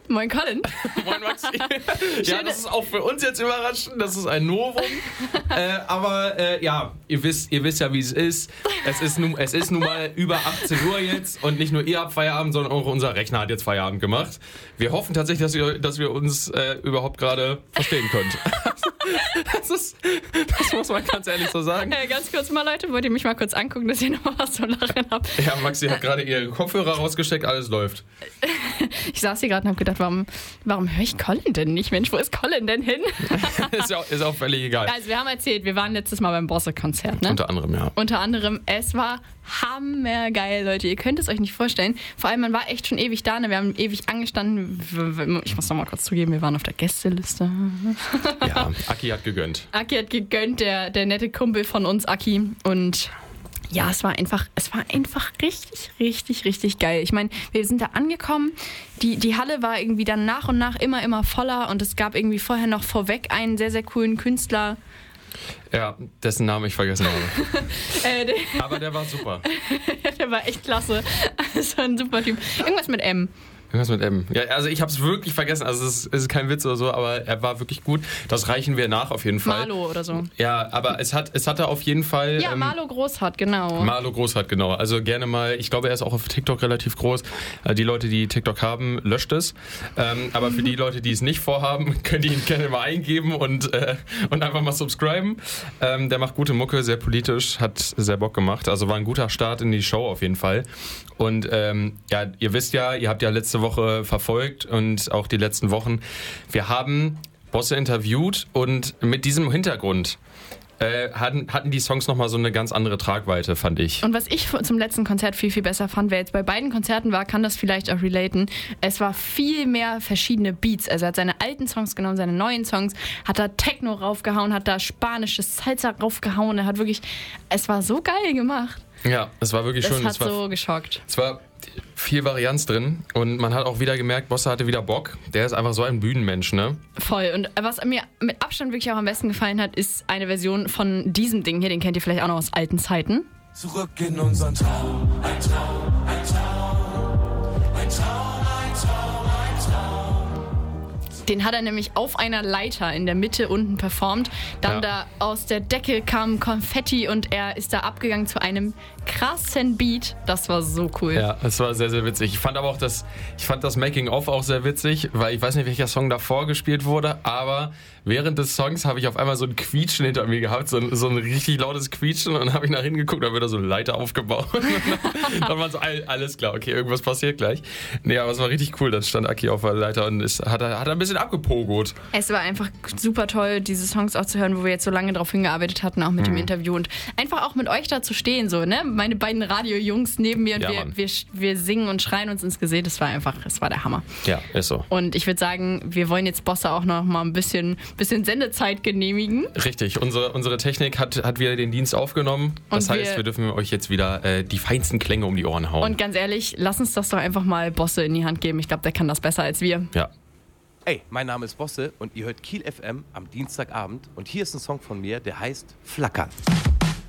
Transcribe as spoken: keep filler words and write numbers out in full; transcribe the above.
Moin Colin. Moin Maxi. Ja, das ist auch für uns jetzt überraschend. Das ist ein Novum. äh, aber äh, ja, ihr wisst, ihr wisst ja, wie es ist. Es ist, nun, es ist nun mal über achtzehn Uhr jetzt und nicht nur ihr habt Feierabend, sondern auch unser Rechner hat jetzt Feierabend gemacht. Wir hoffen tatsächlich, dass wir, dass wir uns äh, überhaupt gerade verstehen könnt. Das, ist, das muss man ganz ehrlich so sagen. Äh, ganz kurz mal, Leute, wollt ihr mich mal kurz angucken, dass ihr noch was zu lachen habt? Ja, Maxi hat gerade ihre Kopfhörer rausgesteckt, alles läuft. Ich saß hier gerade und hab gedacht, warum, warum höre ich Colin denn nicht? Mensch, wo ist Colin denn hin? ist, auch, ist auch völlig egal. Also wir haben erzählt, wir waren letztes Mal beim Bosse-Konzert, ne? Unter anderem, ja. Unter anderem, es war hammergeil, Leute. Ihr könnt es euch nicht vorstellen. Vor allem, man war echt schon ewig da, ne? Wir haben ewig angestanden. Ich muss noch mal kurz zugeben, wir waren auf der Gästeliste. Ja, Aki hat gegönnt. Aki hat gegönnt, der, der nette Kumpel von uns, Aki. Und ja, es war einfach, es war einfach richtig, richtig, richtig geil. Ich meine, wir sind da angekommen, die, die Halle war irgendwie dann nach und nach immer, immer voller und es gab irgendwie vorher noch vorweg einen sehr, sehr coolen Künstler. Ja, dessen Namen ich vergessen habe. äh, der, Aber der war super. Der war echt klasse. Das war ein super Typ. Irgendwas mit M. Irgendwas mit M. Ja, also ich habe es wirklich vergessen. Also es ist, es ist kein Witz oder so, aber er war wirklich gut. Das reichen wir nach auf jeden Fall. Marlo oder so. Ja, aber es hat, es hatte auf jeden Fall. Ja, ähm, Marlo Großhardt, genau. Marlo Großhardt, genau. Also gerne mal. Ich glaube, er ist auch auf TikTok relativ groß. Äh, die Leute, die TikTok haben, löscht es. Ähm, aber für die Leute, die es nicht vorhaben, könnt ihr ihn gerne mal eingeben und äh, und einfach mal subscriben. Ähm, der macht gute Mucke, sehr politisch, hat sehr Bock gemacht. Also war ein guter Start in die Show auf jeden Fall. Und ähm, ja, ihr wisst ja, ihr habt ja letzte Woche verfolgt und auch die letzten Wochen. Wir haben Bosse interviewt und mit diesem Hintergrund äh, hatten, hatten die Songs nochmal so eine ganz andere Tragweite, fand ich. Und was ich zum letzten Konzert viel, viel besser fand, wer jetzt bei beiden Konzerten war, kann das vielleicht auch relaten. Es war viel mehr verschiedene Beats. Also er hat seine alten Songs genommen, seine neuen Songs, hat da Techno raufgehauen, hat da spanisches Salsa raufgehauen. Er hat wirklich, es war so geil gemacht. Ja, es war wirklich schön. Es hat es war, so geschockt. Es war viel Varianz drin und man hat auch wieder gemerkt, Bosse hatte wieder Bock. Der ist einfach so ein Bühnenmensch, ne? Voll. Und was mir mit Abstand wirklich auch am besten gefallen hat, ist eine Version von diesem Ding hier. Den kennt ihr vielleicht auch noch aus alten Zeiten. Zurück in unseren Traum, ein Traum, ein Traum, ein Traum, ein Traum, ein Traum. Den hat er nämlich auf einer Leiter in der Mitte unten performt. Dann Ja. da aus der Decke kam Konfetti und er ist da abgegangen zu einem krassen Beat. Das war so cool. Ja, es war sehr, sehr witzig. Ich fand aber auch das, ich fand das Making-of auch sehr witzig, weil ich weiß nicht, welcher Song davor gespielt wurde, aber während des Songs habe ich auf einmal so ein Quietschen hinter mir gehabt, so ein, so ein richtig lautes Quietschen und habe ich nach hinten geguckt, da wird da so eine Leiter aufgebaut. Dann war so all, alles klar, okay, irgendwas passiert gleich. Nee, aber es war richtig cool, dann stand Aki auf der Leiter und ist, hat, er, hat er ein bisschen abgepogot. Es war einfach super toll, diese Songs auch zu hören, wo wir jetzt so lange drauf hingearbeitet hatten, auch mit mhm. dem Interview und einfach auch mit euch da zu stehen, so, ne? Meine beiden Radio-Jungs neben mir und Ja, wir, wir, wir singen und schreien uns ins Gesicht. Das war einfach, das war der Hammer. Ja, ist so. Und ich würde sagen, wir wollen jetzt Bosse auch noch mal ein bisschen, bisschen Sendezeit genehmigen. Richtig, unsere, unsere Technik hat, hat wieder den Dienst aufgenommen. Das Und heißt, wir- wir dürfen euch jetzt wieder äh, die feinsten Klänge um die Ohren hauen. Und ganz ehrlich, lass uns das doch einfach mal Bosse in die Hand geben. Ich glaube, der kann das besser als wir. ja. Hey, mein Name ist Bosse und ihr hört Kiel F M am Dienstagabend und hier ist ein Song von mir, der heißt Flackern.